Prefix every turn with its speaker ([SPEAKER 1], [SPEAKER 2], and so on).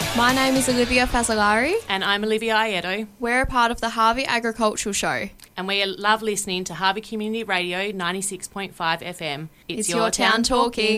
[SPEAKER 1] My name is Olivia Fazzolari.
[SPEAKER 2] And I'm Olivia Aiedo.
[SPEAKER 1] We're a part of the Harvey Agricultural Show.
[SPEAKER 2] And we love listening to Harvey Community Radio 96.5 FM.
[SPEAKER 1] It's your town talking.